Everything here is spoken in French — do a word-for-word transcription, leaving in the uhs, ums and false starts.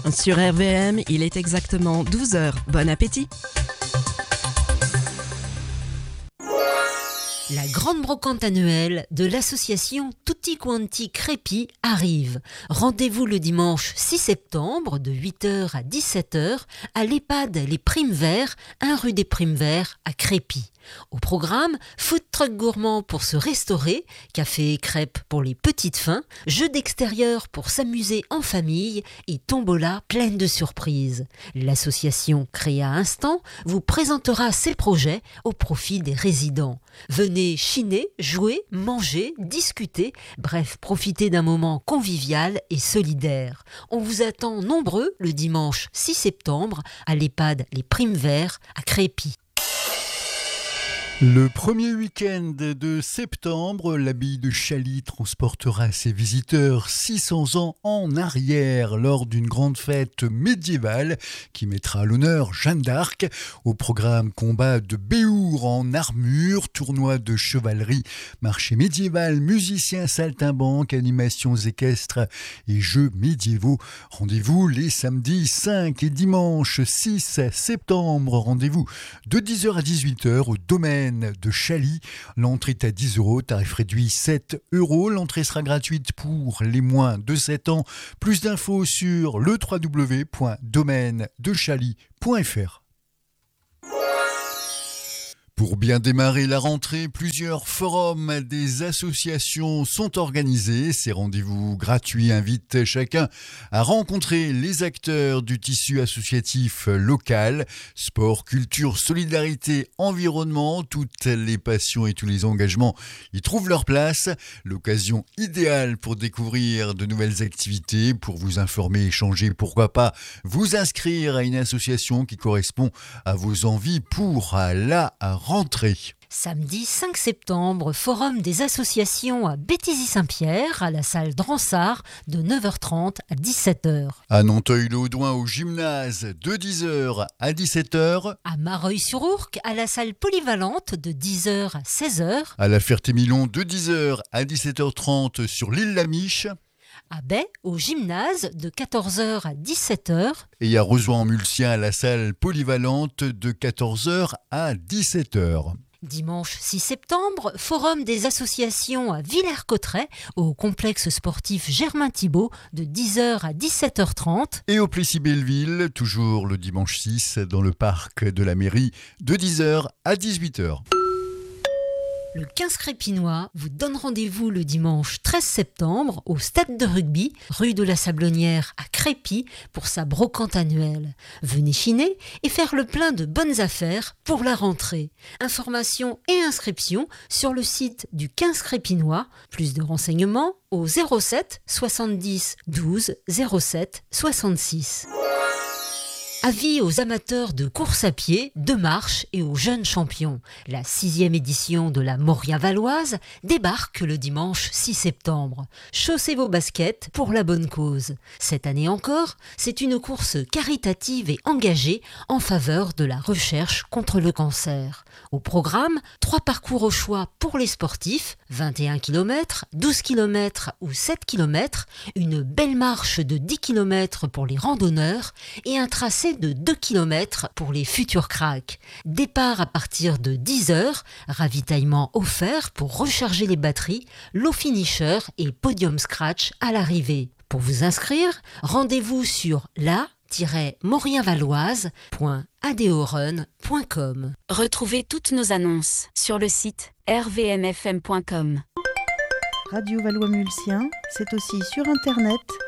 Sur R V M, il est exactement douze heures. Bon appétit! La grande brocante annuelle de l'association Tutti Quanti Crépy arrive. Rendez-vous le dimanche six septembre de huit heures à dix-sept heures à l'EHPAD Les Primes Verts, un rue des Primes Verts à Crépy. Au programme, food truck gourmand pour se restaurer, café et crêpes pour les petites faims, jeux d'extérieur pour s'amuser en famille et tombola pleine de surprises. L'association créée à Instant vous présentera ses projets au profit des résidents. Venez chiner, jouer, manger, discuter, bref, profiter d'un moment convivial et solidaire. On vous attend nombreux le dimanche six septembre à l'EHPAD Les Primes Verts à Crépy. Le premier week-end de septembre, l'abbaye de Chaly transportera ses visiteurs six cents ans en arrière lors d'une grande fête médiévale qui mettra à l'honneur Jeanne d'Arc. Au programme, combat de béour en armure, tournoi de chevalerie, marché médiéval, musiciens saltimbanques, animations équestres et jeux médiévaux. Rendez-vous les samedis cinq et dimanche six septembre. Rendez-vous de dix heures à dix-huit heures au domaine de Chaly. L'entrée est à dix euros, tarif réduit sept euros. L'entrée sera gratuite pour les moins de sept ans. Plus d'infos sur le w w w point domaine de chaly point f r. Pour bien démarrer la rentrée, plusieurs forums des associations sont organisés. Ces rendez-vous gratuits invitent chacun à rencontrer les acteurs du tissu associatif local. Sport, culture, solidarité, environnement, toutes les passions et tous les engagements y trouvent leur place. L'occasion idéale pour découvrir de nouvelles activités, pour vous informer, échanger, pourquoi pas vous inscrire à une association qui correspond à vos envies pour la rentrée. Samedi cinq septembre, forum des associations à Béthisy-Saint-Pierre, à la salle Dransart, de neuf heures trente à dix-sept heures. À Nanteuil-le-Haudouin au gymnase, de dix heures à dix-sept heures. À Mareuil-sur-Ourcq, à la salle polyvalente, de dix heures à seize heures. À la Ferté-Milon, de dix heures à dix-sept heures trente sur l'île Lamiche. À Baie, au gymnase, de quatorze heures à dix-sept heures. Et à Rozoy-en-Mulsien, à la salle polyvalente, de quatorze heures à dix-sept heures. Dimanche six septembre, forum des associations à Villers-Cotterêts, au complexe sportif Germain Thibault, de dix heures à dix-sept heures trente. Et au Plessis-Belleville, toujours le dimanche six, dans le parc de la mairie, de dix heures à dix-huit heures. Le quinze Crépinois vous donne rendez-vous le dimanche treize septembre au stade de rugby, rue de la Sablonnière à Crépy, pour sa brocante annuelle. Venez chiner et faire le plein de bonnes affaires pour la rentrée. Informations et inscriptions sur le site du quinze Crépinois. Plus de renseignements au zéro sept soixante-dix douze zéro sept soixante-six. Avis aux amateurs de course à pied, de marche et aux jeunes champions. La sixième édition de la Moria Valoise débarque le dimanche six septembre. Chaussez vos baskets pour la bonne cause. Cette année encore, c'est une course caritative et engagée en faveur de la recherche contre le cancer. Au programme, trois parcours au choix pour les sportifs, vingt et un kilomètres, douze kilomètres ou sept kilomètres, une belle marche de dix kilomètres pour les randonneurs et un tracé de deux kilomètres pour les futurs cracks. Départ à partir de dix heures, ravitaillement offert pour recharger les batteries, lot finisher et podium scratch à l'arrivée. Pour vous inscrire, rendez-vous sur la tiret morienvaloise point adeorun point com. Retrouvez toutes nos annonces sur le site r v m f m point com. Radio Valois-Mulsien, c'est aussi sur internet